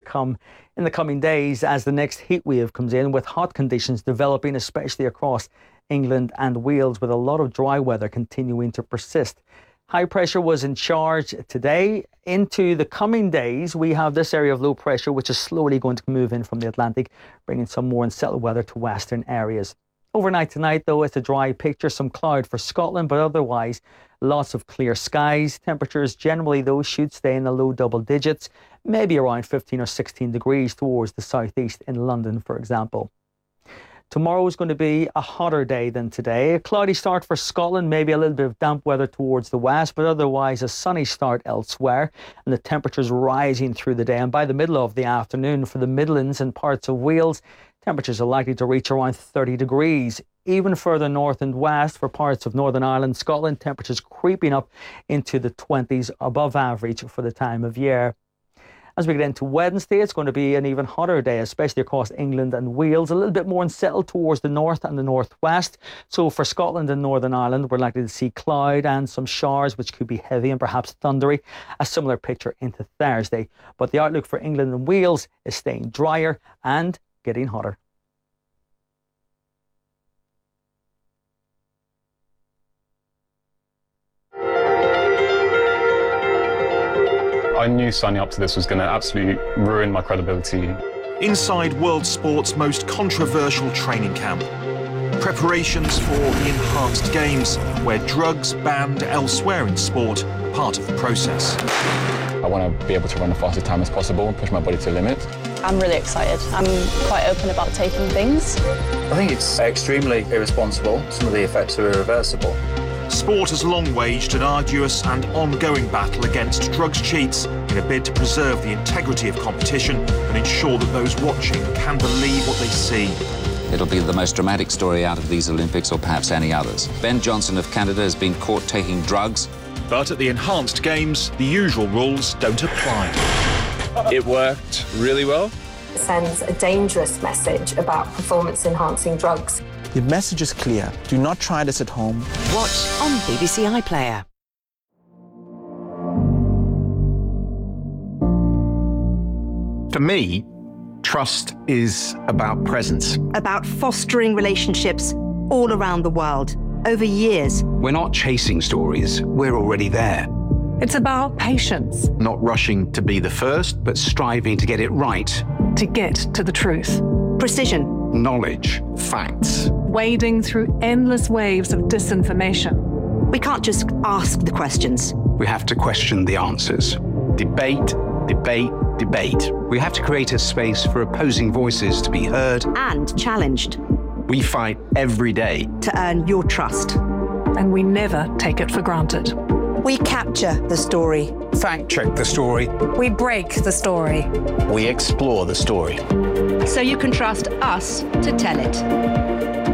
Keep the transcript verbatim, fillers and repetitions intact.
come in the coming days as the next heat wave comes in, with hot conditions developing, especially across England and Wales, with a lot of dry weather continuing to persist. High pressure was in charge today. Into the coming days, we have this area of low pressure, which is slowly going to move in from the Atlantic, bringing some more unsettled weather to western areas. Overnight tonight, though, it's a dry picture, some cloud for Scotland, but otherwise lots of clear skies. Temperatures generally, though, should stay in the low double digits, maybe around fifteen or sixteen degrees towards the southeast in London, for example. Tomorrow is going to be a hotter day than today. A cloudy start for Scotland, maybe a little bit of damp weather towards the west, but otherwise a sunny start elsewhere, and the temperatures rising through the day. And by the middle of the afternoon for the Midlands and parts of Wales, temperatures are likely to reach around thirty degrees. Even further north and west for parts of Northern Ireland, Scotland, temperatures creeping up into the twenties, above average for the time of year. As we get into Wednesday, it's going to be an even hotter day, especially across England and Wales, a little bit more unsettled towards the north and the northwest. So for Scotland and Northern Ireland, we're likely to see cloud and some showers, which could be heavy and perhaps thundery. A similar picture into Thursday. But the outlook for England and Wales is staying drier and getting hotter. I knew signing up to this was going to absolutely ruin my credibility. Inside world sport's most controversial training camp. Preparations for the Enhanced Games, where drugs banned elsewhere in sport are part of the process. I want to be able to run the fastest time as possible and push my body to the limit. I'm really excited. I'm quite open about taking things. I think it's extremely irresponsible. Some of the effects are irreversible. Sport has long waged an arduous and ongoing battle against drugs cheats in a bid to preserve the integrity of competition and ensure that those watching can believe what they see. It'll be the most dramatic story out of these Olympics, or perhaps any others. Ben Johnson of Canada has been caught taking drugs. But at the Enhanced Games, the usual rules don't apply. It worked really well. It sends a dangerous message about performance-enhancing drugs. The message is clear. Do not try this at home. Watch on B B C iPlayer. For me, trust is about presence. About fostering relationships all around the world, over years. We're not chasing stories, we're already there. It's about patience. Not rushing to be the first, but striving to get it right. To get to the truth. Precision. Knowledge. Facts. Wading through endless waves of disinformation. We can't just ask the questions. We have to question the answers. Debate, debate, debate. We have to create a space for opposing voices to be heard and challenged. We fight every day to earn your trust. And we never take it for granted. We capture the story. Fact check the story. We break the story. We explore the story. So you can trust us to tell it.